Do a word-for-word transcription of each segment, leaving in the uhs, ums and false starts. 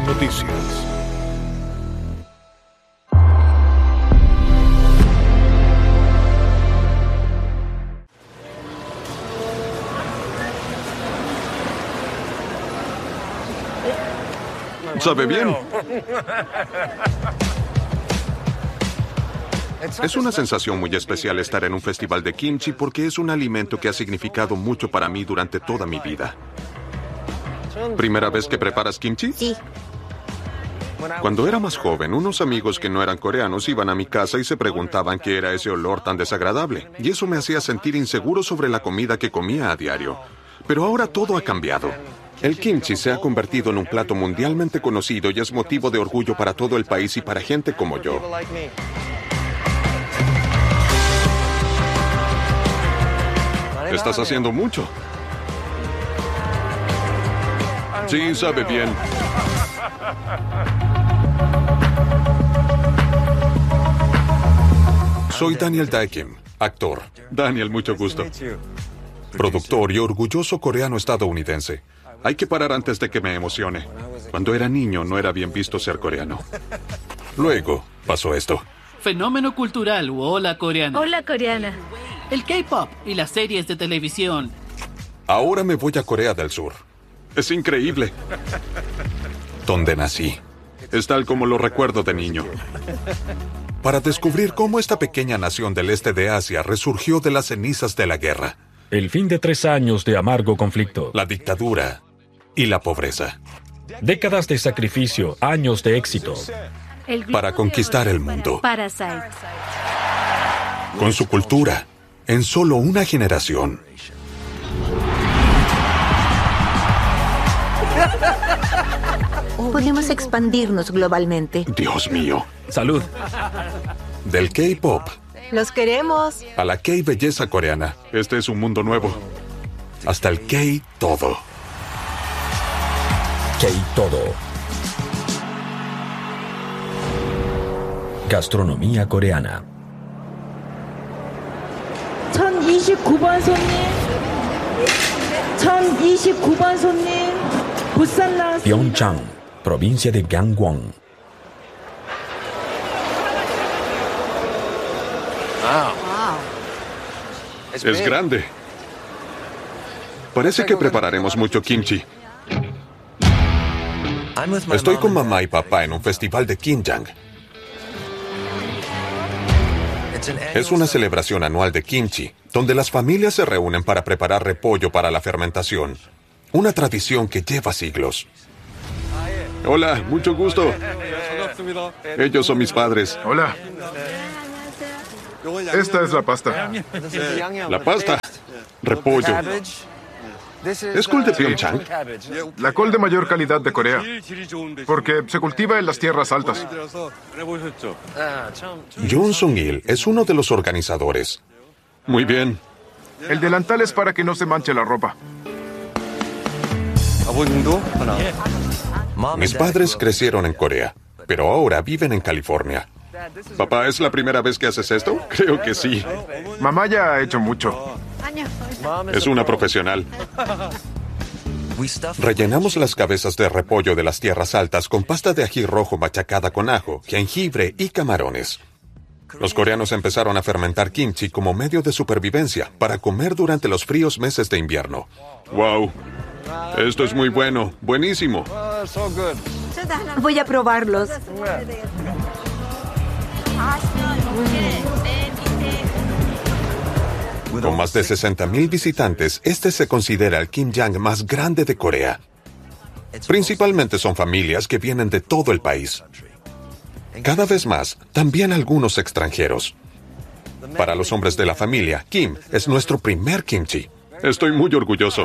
Noticias. Sabe bien. Es una sensación muy especial estar en un festival de kimchi porque es un alimento que ha significado mucho para mí durante toda mi vida. ¿Primera vez que preparas kimchi? Sí. Cuando era más joven, unos amigos que no eran coreanos iban a mi casa y se preguntaban qué era ese olor tan desagradable. Y eso me hacía sentir inseguro sobre la comida que comía a diario. Pero ahora todo ha cambiado. El kimchi se ha convertido en un plato mundialmente conocido y es motivo de orgullo para todo el país y para gente como yo. Estás haciendo mucho. Sí, sabe bien. Soy Daniel Dae Kim, actor. Daniel, mucho gusto. Productor y orgulloso coreano estadounidense. Hay que parar antes de que me emocione. Cuando era niño no era bien visto ser coreano. Luego pasó esto. Fenómeno cultural u ola coreana. Hola, coreana. El K-pop y las series de televisión. Ahora me voy a Corea del Sur. Es increíble. Donde nací. Es tal como lo recuerdo de niño. Para descubrir cómo esta pequeña nación del este de Asia resurgió de las cenizas de la guerra. El fin de tres años de amargo conflicto. La dictadura y la pobreza. Décadas de sacrificio, años de éxito. Para conquistar el mundo. Parasite. Con su cultura. En solo una generación. Podemos expandirnos globalmente. Dios mío. Salud. Del K-pop Los queremos. a la K-belleza coreana. Este es un mundo nuevo. Hasta el K-todo. K-todo. Gastronomía coreana. 천이십구 번 손님. 천이십구 번 손님. 부산 나왔습니다. Pyeongchang, provincia de Gangwon. Es grande. Parece que prepararemos mucho kimchi. Estoy con mamá y papá en un festival de Kimjang. Es una celebración anual de kimchi, donde las familias se reúnen para preparar repollo para la fermentación. Una tradición que lleva siglos. Hola, mucho gusto. Ellos son mis padres. Hola. Esta es la pasta. La pasta. Repollo. ¿Es col de Pyeongchang? La col de mayor calidad de Corea. Porque se cultiva en las tierras altas. Yoon Sung-il es uno de los organizadores. Muy bien. El delantal es para que no se manche la ropa. Mis padres crecieron en Corea, pero ahora viven en California. Papá, ¿es la primera vez que haces esto? Creo que sí. Mamá ya ha hecho mucho. Es una profesional. Rellenamos las cabezas de repollo de las tierras altas con pasta de ají rojo machacada con ajo, jengibre y camarones. Los coreanos empezaron a fermentar kimchi como medio de supervivencia para comer durante los fríos meses de invierno. ¡Wow! Esto es muy bueno. Buenísimo. Voy a probarlos. Con más de sesenta mil visitantes, este se considera el Kimjang más grande de Corea. Principalmente son familias que vienen de todo el país. Cada vez más, también algunos extranjeros. Para los hombres de la familia, Kim es nuestro primer kimchi. Estoy muy orgulloso.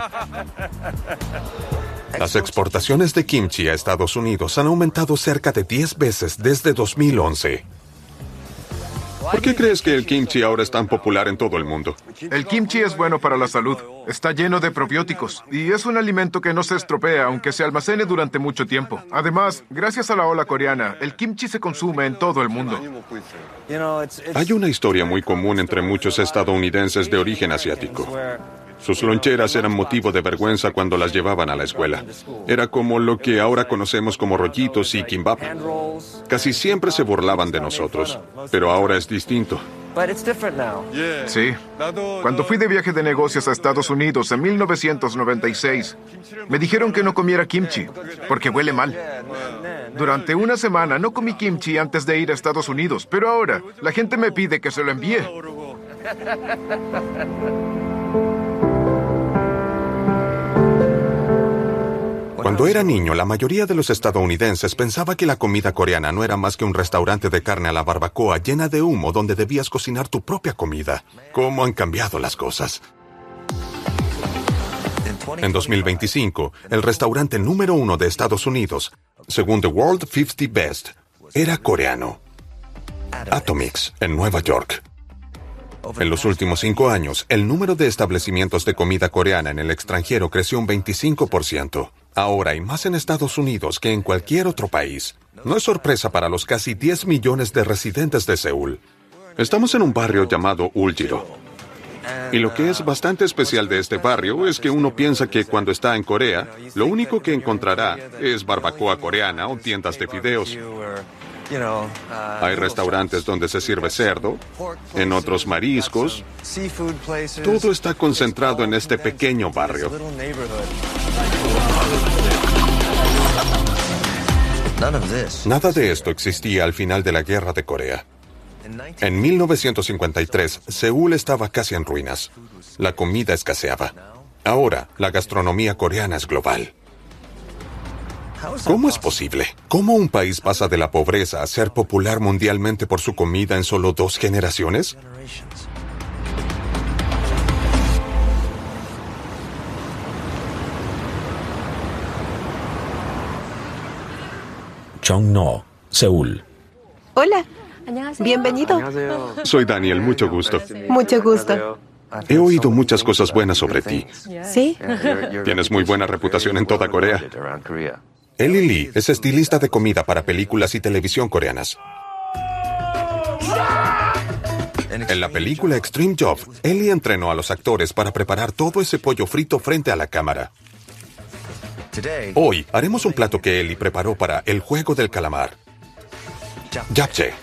Las exportaciones de kimchi a Estados Unidos han aumentado cerca de diez veces desde dos mil once. ¿Por qué crees que el kimchi ahora es tan popular en todo el mundo? El kimchi es bueno para la salud. Está lleno de probióticos. Y es un alimento que no se estropea aunque se almacene durante mucho tiempo. Además, gracias a la ola coreana, el kimchi se consume en todo el mundo. Hay una historia muy común entre muchos estadounidenses de origen asiático. Sus loncheras eran motivo de vergüenza cuando las llevaban a la escuela. Era como lo que ahora conocemos como rollitos y kimbap. Casi siempre se burlaban de nosotros, pero ahora es distinto. Sí. Cuando fui de viaje de negocios a Estados Unidos en mil novecientos noventa y seis, me dijeron que no comiera kimchi, porque huele mal. Durante una semana no comí kimchi antes de ir a Estados Unidos, pero ahora la gente me pide que se lo envíe. Cuando era niño, la mayoría de los estadounidenses pensaba que la comida coreana no era más que un restaurante de carne a la barbacoa llena de humo donde debías cocinar tu propia comida. ¿Cómo han cambiado las cosas? En dos mil veinticinco, el restaurante número uno de Estados Unidos, según The World cincuenta Best, era coreano. Atomix, en Nueva York. En los últimos cinco años, el número de establecimientos de comida coreana en el extranjero creció un veinticinco por ciento. Ahora hay más en Estados Unidos que en cualquier otro país. No es sorpresa para los casi diez millones de residentes de Seúl. Estamos en un barrio llamado Uljiro. Y lo que es bastante especial de este barrio es que uno piensa que cuando está en Corea, lo único que encontrará es barbacoa coreana o tiendas de fideos. Hay restaurantes donde se sirve cerdo, en otros mariscos. Todo está concentrado en este pequeño barrio. Nada de esto existía al final de la Guerra de Corea. En mil novecientos cincuenta y tres, Seúl estaba casi en ruinas. La comida escaseaba. Ahora, la gastronomía coreana es global. ¿Cómo es posible? ¿Cómo un país pasa de la pobreza a ser popular mundialmente por su comida en solo dos generaciones? Chongno, Seúl. Hola. Bienvenido. Soy Daniel, mucho gusto. Mucho gusto. He oído muchas cosas buenas sobre ti. ¿Sí? Tienes muy buena reputación en toda Corea. Ellie Lee es estilista de comida para películas y televisión coreanas. En la película Extreme Job, Ellie entrenó a los actores para preparar todo ese pollo frito frente a la cámara. Hoy haremos un plato que Ellie preparó para El Juego del Calamar. Japchae.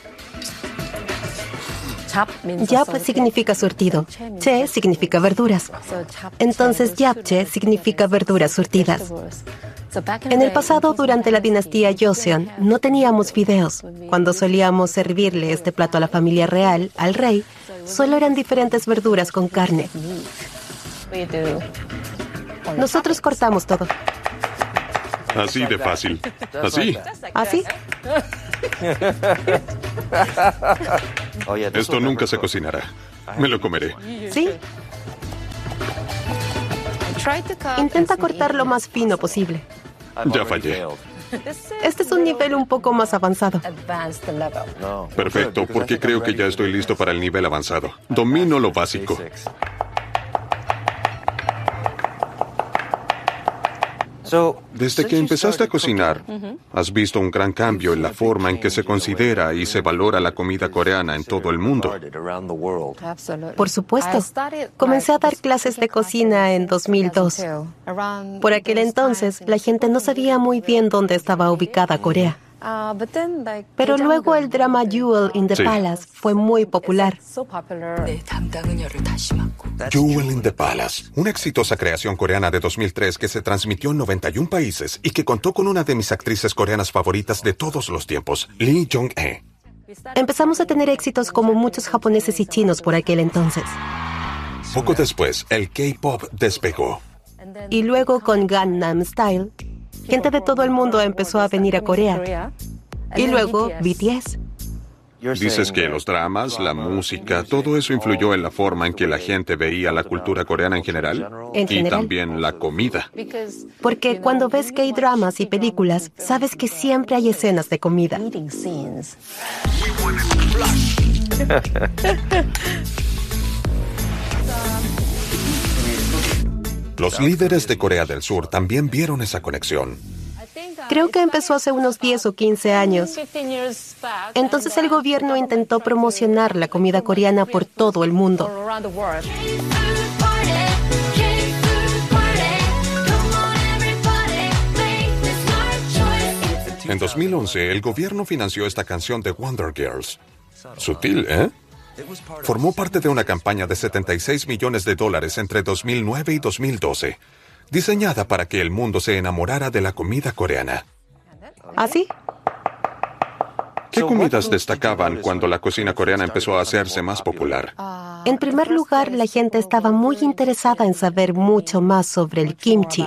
Yap significa surtido. Che significa verduras. Entonces japchae significa verduras surtidas. En el pasado, durante la dinastía Joseon, no teníamos fideos. Cuando solíamos servirle este plato a la familia real, al rey, solo eran diferentes verduras con carne. Nosotros cortamos todo. Así de fácil. ¿Así? ¿Así? Esto nunca se cocinará. Me lo comeré. ¿Sí? Intenta cortar lo más fino posible. Ya fallé. Este es un nivel un poco más avanzado. Perfecto, porque creo que ya estoy listo para el nivel avanzado. Domino lo básico. Desde que empezaste a cocinar, has visto un gran cambio en la forma en que se considera y se valora la comida coreana en todo el mundo. Por supuesto. Comencé a dar clases de cocina en dos mil dos. Por aquel entonces, la gente no sabía muy bien dónde estaba ubicada Corea. Pero luego el drama Jewel in the Sí. Palace fue muy popular. Jewel in the Palace, una exitosa creación coreana de dos mil tres que se transmitió en noventa y un países y que contó con una de mis actrices coreanas favoritas de todos los tiempos, Lee Jong-hee. Empezamos a tener éxitos como muchos japoneses y chinos por aquel entonces. Poco después, el K-pop despegó. Y luego con Gangnam Style, gente de todo el mundo empezó a venir a Corea. Y luego B T S. Dices que los dramas, la música, todo eso influyó en la forma en que la gente veía la cultura coreana en general. En Y general. también la comida. Porque cuando ves K-dramas y películas, sabes que siempre hay escenas de comida. Los líderes de Corea del Sur también vieron esa conexión. Creo que empezó hace unos diez o quince años. Entonces el gobierno intentó promocionar la comida coreana por todo el mundo. En dos mil once, el gobierno financió esta canción de Wonder Girls. Sutil, ¿eh? Formó parte de una campaña de setenta y seis millones de dólares entre dos mil nueve y dos mil doce, diseñada para que el mundo se enamorara de la comida coreana. ¿Ah, sí? ¿Qué comidas destacaban cuando la cocina coreana empezó a hacerse más popular? En primer lugar, la gente estaba muy interesada en saber mucho más sobre el kimchi.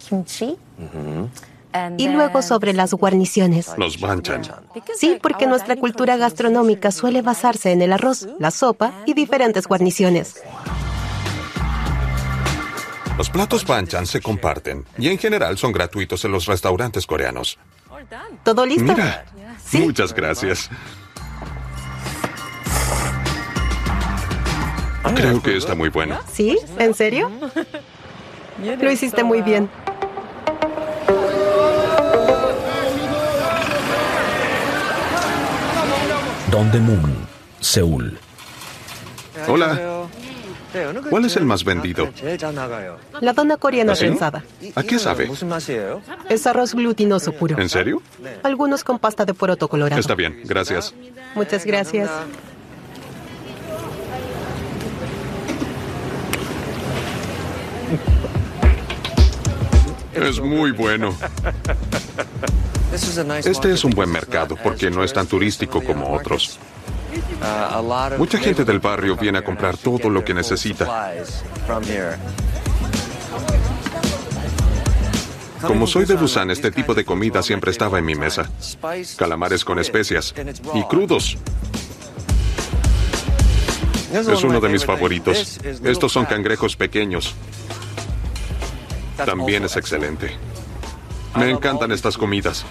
Y luego sobre las guarniciones. Los banchan. Sí, porque nuestra cultura gastronómica suele basarse en el arroz, la sopa y diferentes guarniciones. Los platos banchan se comparten y en general son gratuitos en los restaurantes coreanos. ¿Todo listo? Mira, ¿Sí? Muchas gracias. Creo que está muy bueno. ¿Sí? ¿En serio? Lo hiciste muy bien. Dongdaemun, Seúl. Hola. ¿Cuál es el más vendido? La dona coreana ¿Ah, sí? prensada. ¿A qué sabe? Es arroz glutinoso puro. ¿En serio? Algunos con pasta de poroto colorado. Está bien, gracias. Muchas gracias. Es muy bueno. Este es un buen mercado porque no es tan turístico como otros. Mucha gente del barrio viene a comprar todo lo que necesita. Como soy de Busan, este tipo de comida siempre estaba en mi mesa. Calamares con especias y crudos. Es uno de mis favoritos. Estos son cangrejos pequeños. También es excelente. Me encantan estas comidas.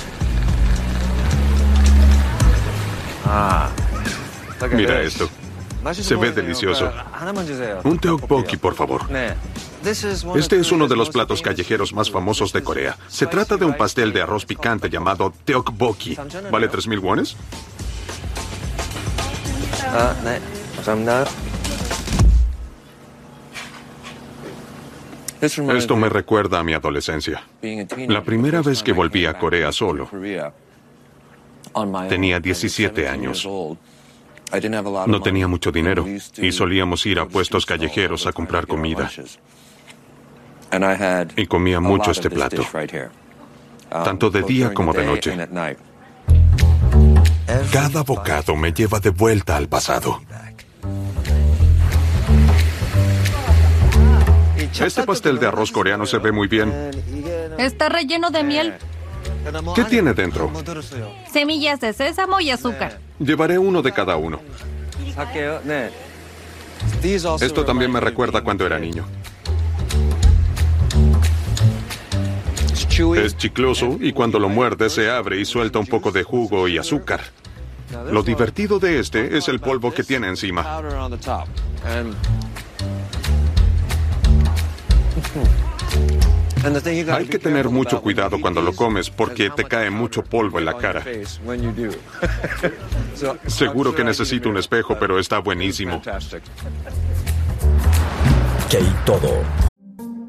Mira esto. Se ve delicioso. Un tteokbokki, por favor. Este es uno de los platos callejeros más famosos de Corea. Se trata de un pastel de arroz picante llamado tteokbokki. ¿Vale tres mil wones? Esto me recuerda a mi adolescencia. La primera vez que volví a Corea solo, tenía diecisiete años. No tenía mucho dinero y solíamos ir a puestos callejeros a comprar comida. Y comía mucho este plato, tanto de día como de noche. Cada bocado me lleva de vuelta al pasado. Este pastel de arroz coreano se ve muy bien. Está relleno de miel, ¿Qué tiene dentro? semillas de sésamo y azúcar. Llevaré uno de cada uno. Esto también me recuerda cuando era niño. Es chicloso y cuando lo muerde se abre y suelta un poco de jugo y azúcar. Lo divertido de este es el polvo que tiene encima. Hay que tener mucho cuidado cuando lo comes porque te cae mucho polvo en la cara. Seguro que necesito un espejo, pero está buenísimo. K-Todo,